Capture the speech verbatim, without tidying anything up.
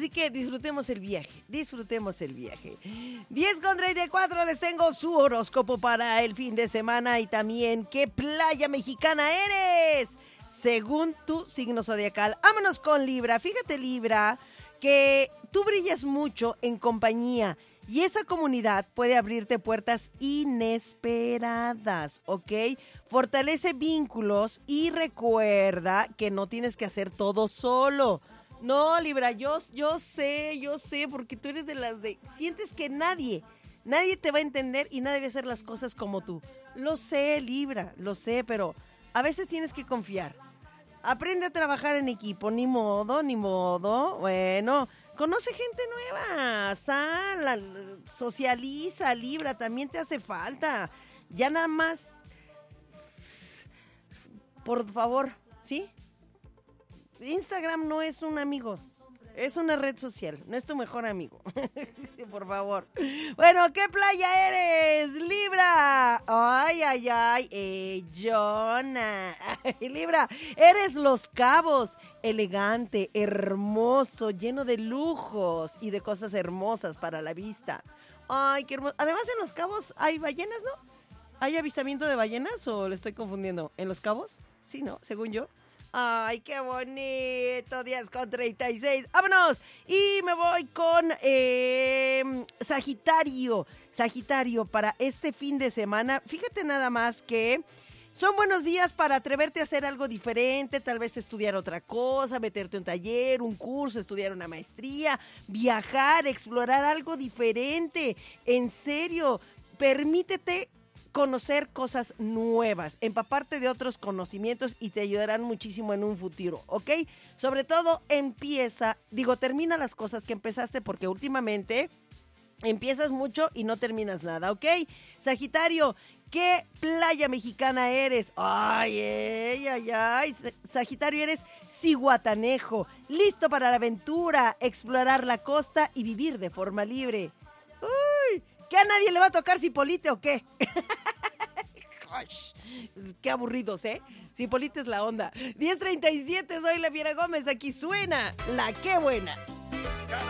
Así que disfrutemos el viaje, disfrutemos el viaje. diez con treinta y cuatro, les tengo su horóscopo para el fin de semana y también qué playa mexicana eres, según tu signo zodiacal. Vámonos con Libra. Fíjate, Libra, que tú brillas mucho en compañía y esa comunidad puede abrirte puertas inesperadas, ¿ok? Fortalece vínculos y recuerda que no tienes que hacer todo solo. No, Libra, yo, yo sé, yo sé, porque tú eres de las de... Sientes que nadie, nadie te va a entender y nadie va a hacer las cosas como tú. Lo sé, Libra, lo sé, pero a veces tienes que confiar. Aprende a trabajar en equipo, ni modo, ni modo. Bueno, conoce gente nueva, sal, socializa, Libra, también te hace falta. Ya nada más, por favor, ¿sí? Instagram no es un amigo, es una red social, no es tu mejor amigo. Por favor. Bueno, ¿qué playa eres, Libra? Ay, ay, ay, eh, Jonah. Libra, eres Los Cabos, elegante, hermoso, lleno de lujos y de cosas hermosas para la vista. Ay, qué hermoso. Además, en Los Cabos hay ballenas, ¿no? ¿Hay avistamiento de ballenas o le estoy confundiendo? ¿En Los Cabos? Sí, ¿no? Según yo. Ay, qué bonito, diez con treinta y seis. ¡Vámonos! Y me voy con eh, Sagitario. Sagitario, para este fin de semana, fíjate nada más que son buenos días para atreverte a hacer algo diferente, tal vez estudiar otra cosa, meterte a un taller, un curso, estudiar una maestría, viajar, explorar algo diferente. En serio, permítete conocer cosas nuevas, empaparte de otros conocimientos y te ayudarán muchísimo en un futuro, ¿ok? Sobre todo empieza, digo, termina las cosas que empezaste porque últimamente empiezas mucho y no terminas nada, ¿ok? Sagitario, ¿qué playa mexicana eres? Ay, ay, ay, ay, Sagitario, eres Zihuatanejo, listo para la aventura, explorar la costa y vivir de forma libre. Uy, ¿qué a nadie le va a tocar Cipolite o qué? Qué aburridos, ¿eh? Cipolite es la onda. diez treinta y siete, soy la Fiera Gómez, aquí suena La Qué Buena.